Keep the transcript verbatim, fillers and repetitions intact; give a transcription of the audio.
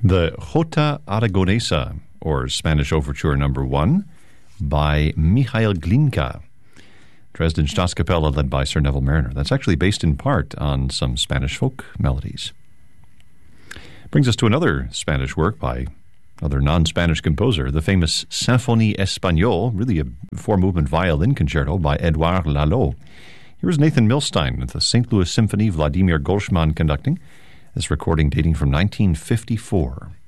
The Jota Aragonesa, or Spanish Overture Number One, by Michael Glinka. Dresden Staatskapelle, led by Sir Neville Marriner. That's actually based in part on some Spanish folk melodies. Brings us to another Spanish work by another non-Spanish composer, the famous Symphonie Espagnole, really a four-movement violin concerto by Edouard Lalo. Here is Nathan Milstein with the Saint Louis Symphony, Vladimir Golshman conducting. This recording dating from nineteen fifty-four.